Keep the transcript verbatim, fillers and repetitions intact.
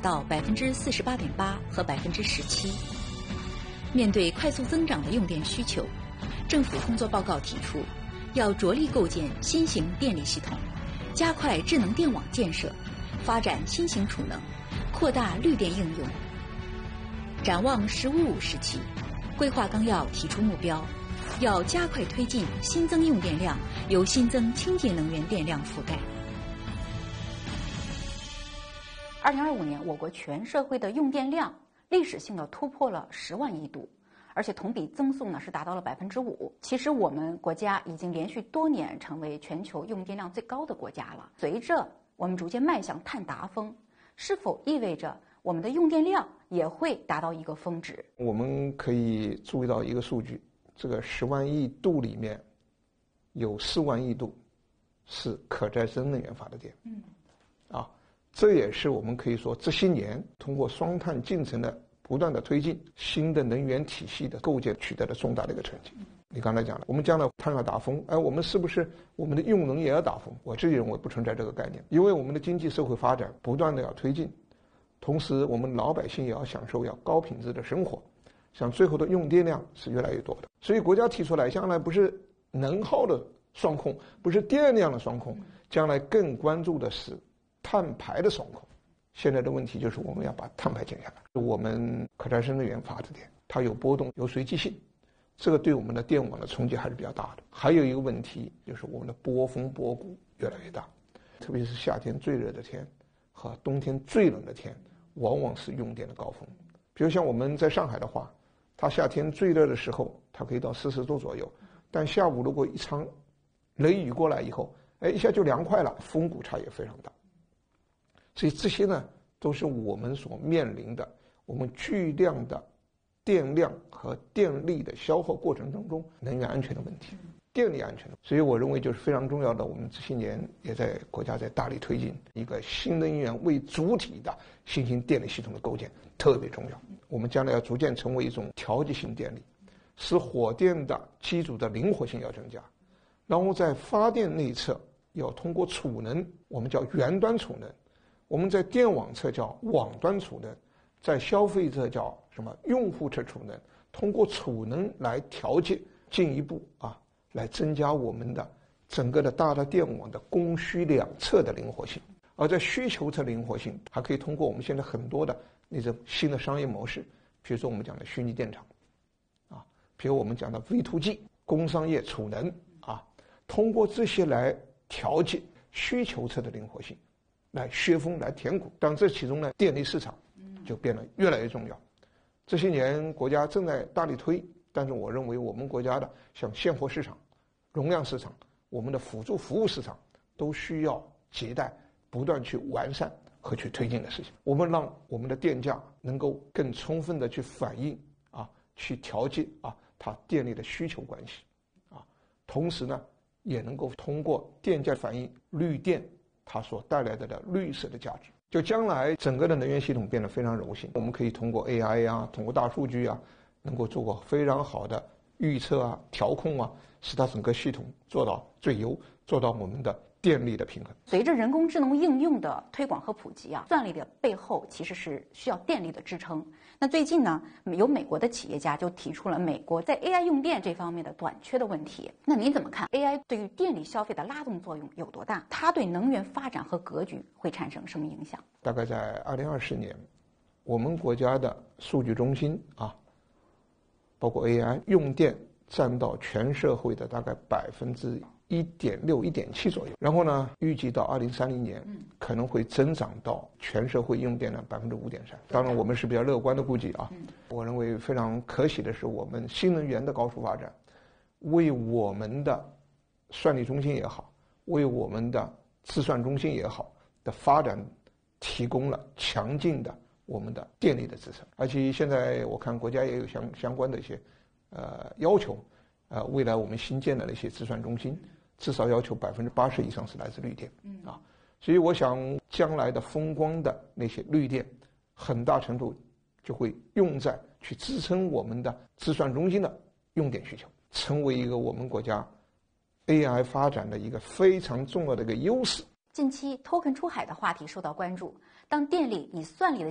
到百分之四十八点八和百分之十七。面对快速增长的用电需求，政府工作报告提出，要着力构建新型电力系统，加快智能电网建设，发展新型储能，扩大绿电应用。展望“十五五”时期，规划纲要提出目标，要加快推进新增用电量由新增清洁能源电量覆盖。 二零二五年，我国全社会的用电量历史性的突破了十万亿度，而且同比增速呢是达到了百分之五。其实我们国家已经连续多年成为全球用电量最高的国家了。随着我们逐渐迈向碳达峰，是否意味着我们的用电量也会达到一个峰值？ 我们可以注意到一个数据，这个十万亿度里面有四万亿度是可再生能源发的电。嗯，啊。这也是我们可以说这些年通过双碳进程的不断的推进，新的能源体系的构建取得了重大的一个成绩。你刚才讲了，我们将来碳要达峰，哎，我们是不是我们的用能也要达峰？我自己认为不存在这个概念，因为我们的经济社会发展不断的要推进，同时我们老百姓也要享受要高品质的生活，像最后的用电量是越来越多的。所以国家提出来，将来不是能耗的双控，不是电量的双控，将来更关注的是碳排的双控。现在的问题就是我们要把碳排减下来。我们可再生能源发的电，它有波动，有随机性，这个对我们的电网的冲击还是比较大的。还有一个问题就是我们的波峰波谷越来越大，特别是夏天最热的天和冬天最冷的天，往往是用电的高峰。比如像我们在上海的话，它夏天最热的时候它可以到四十度左右，但下午如果一场雷雨过来以后，哎，一下就凉快了，峰谷差也非常大。所以这些呢，都是我们所面临的我们巨量的电量和电力的消耗过程当中能源安全的问题，电力安全的。所以我认为就是非常重要的，我们这些年也在国家在大力推进一个新能源为主体的新型电力系统的构建，特别重要。我们将来要逐渐成为一种调节型电力，使火电的机组的灵活性要增加，然后在发电内侧要通过储能，我们叫源端储能。我们在电网侧叫网端储能，在消费者叫什么用户侧储能，通过储能来调节，进一步啊来增加我们的整个的大的电网的供需两侧的灵活性。而在需求侧灵活性，还可以通过我们现在很多的那种新的商业模式，比如说我们讲的虚拟电厂，啊，比如我们讲的 V to G 工商业储能啊，通过这些来调节需求侧的灵活性，来削峰来填谷。当然这其中呢，电力市场就变得越来越重要。这些年国家正在大力推，但是我认为我们国家的像现货市场、容量市场、我们的辅助服务市场都需要亟待不断去完善和去推进的事情。我们让我们的电价能够更充分的去反映啊，去调节啊它电力的需求关系啊，同时呢，也能够通过电价反映绿电它所带来的的绿色的价值。就将来整个的能源系统变得非常柔性，我们可以通过 A I 啊，通过大数据啊，能够做过非常好的预测啊、调控啊，使它整个系统做到最优，做到我们的电力的平衡。 随着人工智能应用的推广和普及啊，算力的背后其实是需要电力的支撑。那最近呢，有美国的企业家就提出了美国在 A I 用电这方面的短缺的问题。那您怎么看 A I 对于电力消费的拉动作用有多大？它对能源发展和格局会产生什么影响？ 大概在二零二四年，我们国家的数据中心啊，包括 A I 用电占到全社会的大概百分之一点六、一点七左右。然后呢，预计到二零三零年可能会增长到全社会用电量百分之五点三。当然，我们是比较乐观的估计啊。我认为非常可喜的是，我们新能源的高速发展，为我们的算力中心也好，为我们的计算中心也好的发展提供了强劲的我们的电力的支撑。而且现在我看国家也有相相关的一些呃要求，呃，未来我们新建的那些计算中心，至少要求百分之八十以上是来自绿电，啊，所以我想将来的风光的那些绿电，很大程度就会用在去支撑我们的计算中心的用电需求，成为一个我们国家 A I 发展的一个非常重要的一个优势。 近期 token 出海的话题受到关注，当电力以算力的